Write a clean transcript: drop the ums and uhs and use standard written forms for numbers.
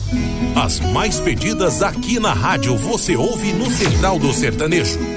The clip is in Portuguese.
As mais pedidas aqui na rádio você ouve no Central do Sertanejo.